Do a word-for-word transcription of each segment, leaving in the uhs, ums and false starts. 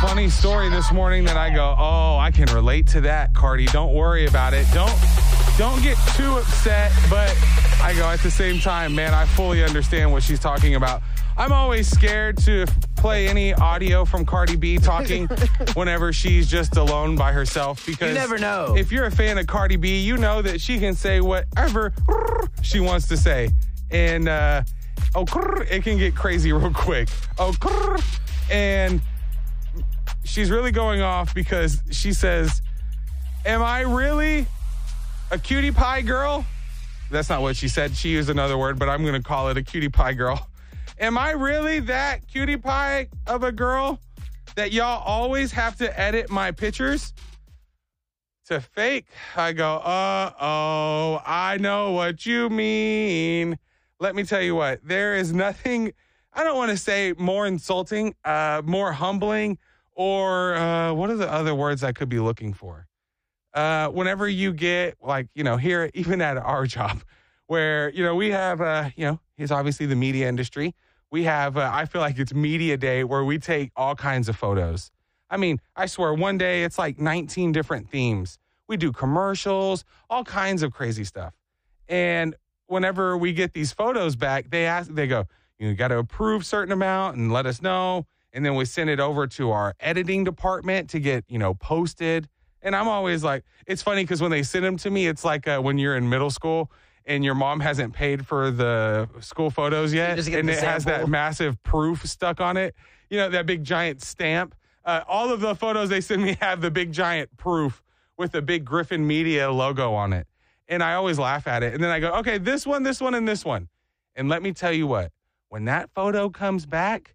funny story this morning that I go, oh, I can relate to that, Cardi. Don't worry about it. Don't don't get too upset. But I go, at the same time, man, I fully understand what she's talking about. I'm always scared to play any audio from Cardi B talking whenever she's just alone by herself. Because you never know. If you're a fan of Cardi B, you know that she can say whatever she wants to say. And uh, oh, it can get crazy real quick. Oh, and she's really going off because she says, am I really a cutie pie girl? That's not what she said. She used another word, but I'm going to call it a cutie pie girl. Am I really that cutie pie of a girl that y'all always have to edit my pictures to fake? I go, uh-oh, I know what you mean. Let me tell you what, there is nothing, I don't want to say more insulting, uh, more humbling, or uh, what are the other words I could be looking for? Uh, whenever you get, like, you know, here, even at our job, where, you know, we have, uh, you know, it's obviously the media industry. We have, uh, I feel like it's media day where we take all kinds of photos. I mean, I swear one day it's like nineteen different themes. We do commercials, all kinds of crazy stuff. And whenever we get these photos back, they ask, they go, you got to approve certain amount and let us know. And then we send it over to our editing department to get, you know, posted. And I'm always like, it's funny because when they send them to me, it's like uh, when you're in middle school and your mom hasn't paid for the school photos yet, and it has that massive proof stuck on it. You know, that big giant stamp. Uh, all of the photos they send me have the big giant proof with the big Griffin Media logo on it. And I always laugh at it. And then I go, okay, this one, this one, and this one. And let me tell you what, when that photo comes back,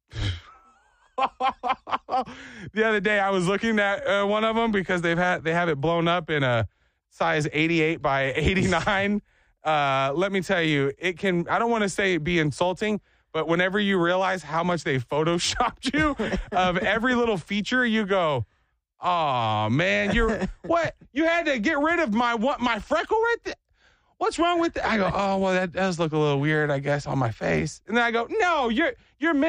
the other day I was looking at uh, one of them because they've had they have it blown up in a size eighty-eight by eighty-nine. Uh, let me tell you, it can, I don't want to say be insulting, but whenever you realize how much they photoshopped you of every little feature, you go, oh man, you're what? You had to get rid of my what my freckle right there. What's wrong with that? I go, oh well, that does look a little weird, I guess, on my face. And then I go, no, you're you're